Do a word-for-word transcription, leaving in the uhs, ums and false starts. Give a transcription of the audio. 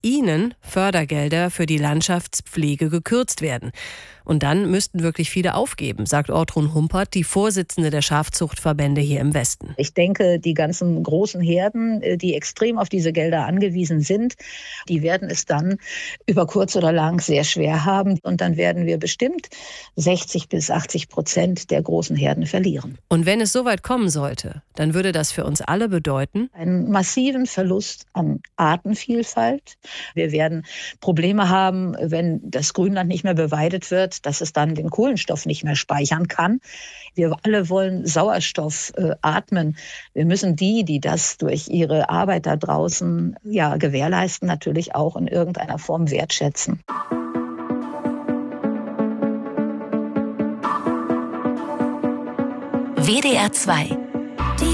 ihnen Fördergelder für die Landschaftspflege gekürzt werden. Und dann müssten wirklich viele aufgeben, sagt Ortrun Humpert, die Vorsitzende der Schafzuchtverbände hier im Westen. Ich denke, die ganzen großen Herden, die extrem auf diese Gelder angewiesen sind, die werden es dann über kurz oder lang sehr schwer haben. Und dann werden wir bestimmt sechzig bis achtzig Prozent der großen Herden verlieren. Und wenn es soweit kommen sollte, dann würde das für uns alle bedeuten? Einen massiven Verlust an Artenvielfalt. Wir werden Probleme haben, wenn das Grünland nicht mehr beweidet wird, dass es dann den Kohlenstoff nicht mehr speichern kann. Wir alle wollen Sauerstoff äh, atmen. Wir müssen die, die das durch ihre Arbeit da draußen ja, gewährleisten, natürlich auch in irgendeiner Form wertschätzen. W D R zwei